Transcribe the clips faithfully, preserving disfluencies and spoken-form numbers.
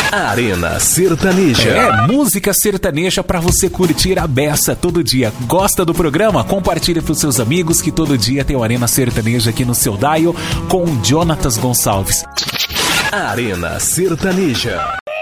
Arena Sertaneja. É, música sertaneja pra você curtir a beça todo dia. Gosta do programa? Compartilha pros seus amigos que todo dia tem o Arena Sertaneja aqui no seu dial com o Jonatas Gonçalves. Arena Sertaneja.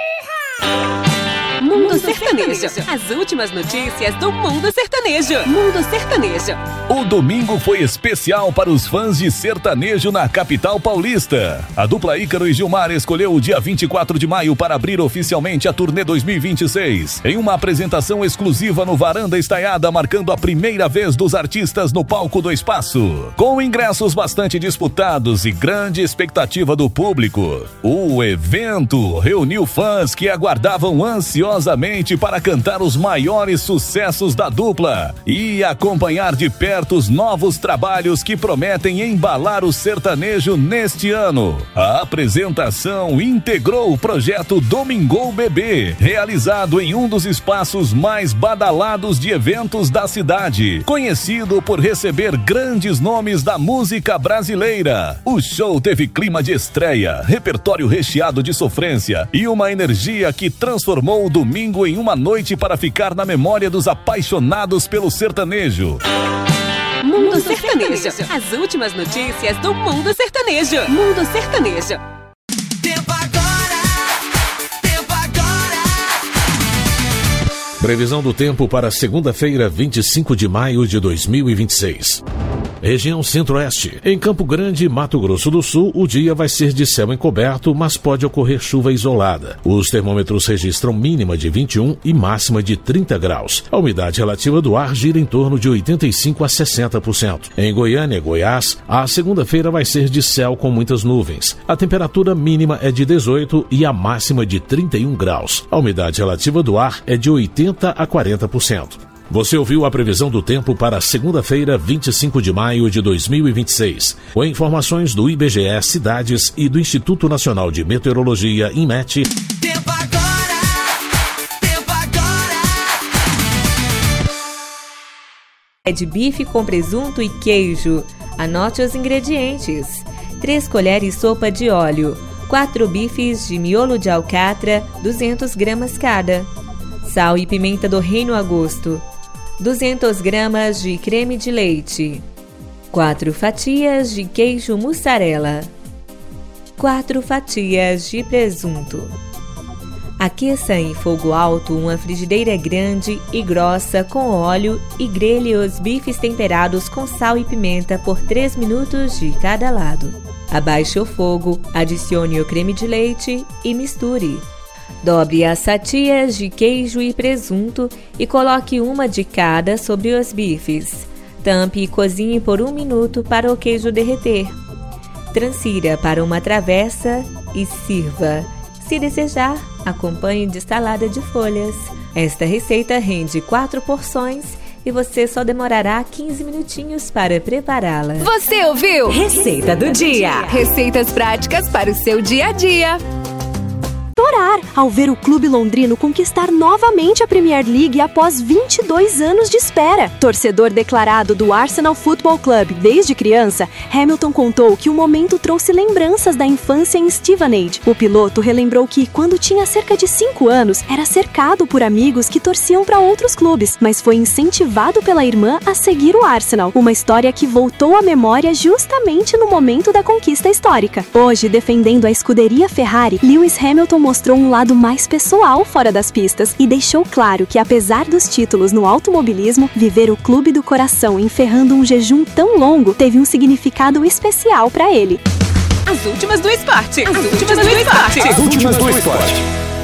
Mundo Sertanejo. As últimas notícias do Mundo Sertanejo. Mundo Sertanejo. O domingo foi especial para os fãs de sertanejo na capital paulista. A dupla Ícaro e Gilmar escolheu o dia vinte e quatro de maio para abrir oficialmente a turnê dois mil e vinte e seis. Em uma apresentação exclusiva no Varanda Estaiada, marcando a primeira vez dos artistas no palco do Espaço. Com ingressos bastante disputados e grande expectativa do público, o evento reuniu fãs que aguardavam ansiosamente para cantar os maiores sucessos da dupla e acompanhar de perto os novos trabalhos que prometem embalar o sertanejo neste ano. A apresentação integrou o projeto Domingou Bebê, realizado em um dos espaços mais badalados de eventos da cidade, conhecido por receber grandes nomes da música brasileira. O show teve clima de estreia, repertório recheado de sofrência e uma energia que transformou o domingo em uma noite para ficar na memória dos apaixonados pelo sertanejo. Mundo Sertanejo. As últimas notícias do Mundo Sertanejo. Mundo Sertanejo. Tempo agora. Tempo agora. Previsão do tempo para segunda-feira, vinte e cinco de maio de dois mil e vinte e seis. Região Centro-Oeste. Em Campo Grande, Mato Grosso do Sul, o dia vai ser de céu encoberto, mas pode ocorrer chuva isolada. Os termômetros registram mínima de vinte e um e máxima de trinta graus. A umidade relativa do ar gira em torno de oitenta e cinco a sessenta por cento. Em Goiânia, Goiás, a segunda-feira vai ser de céu com muitas nuvens. A temperatura mínima é de dezoito e a máxima de trinta e um graus. A umidade relativa do ar é de oitenta a quarenta por cento. Você ouviu a previsão do tempo para segunda-feira, vinte e cinco de maio de dois mil e vinte e seis. Com informações do I B G E Cidades e do Instituto Nacional de Meteorologia, INMET. Tempo agora. Tempo agora. É de bife com presunto e queijo. Anote os ingredientes: três colheres sopa de óleo, quatro bifes de miolo de alcatra, duzentas gramas cada. Sal e pimenta do reino a gosto. duzentas gramas de creme de leite, quatro fatias de queijo mussarela, quatro fatias de presunto. Aqueça em fogo alto uma frigideira grande e grossa com óleo e grelhe os bifes temperados com sal e pimenta por três minutos de cada lado. Abaixe o fogo, adicione o creme de leite e misture. Dobre as fatias de queijo e presunto e coloque uma de cada sobre os bifes. Tampe e cozinhe por um minuto para o queijo derreter. Transfira para uma travessa e sirva. Se desejar, acompanhe de salada de folhas. Esta receita rende quatro porções e você só demorará quinze minutinhos para prepará-la. Você ouviu? Receita do dia. Receitas práticas para o seu dia a dia. Chorar ao ver o clube londrino conquistar novamente a Premier League após vinte e dois anos de espera. Torcedor declarado do Arsenal Football Club desde criança, Hamilton contou que o momento trouxe lembranças da infância em Stevenage. O piloto relembrou que, quando tinha cerca de cinco anos, era cercado por amigos que torciam para outros clubes, mas foi incentivado pela irmã a seguir o Arsenal, uma história que voltou à memória justamente no momento da conquista histórica. Hoje, defendendo a escuderia Ferrari, Lewis Hamilton mostrou um lado mais pessoal fora das pistas e deixou claro que, apesar dos títulos no automobilismo, viver o clube do coração encerrando um jejum tão longo teve um significado especial para ele. As últimas do esporte. As últimas do esporte. As últimas do esporte.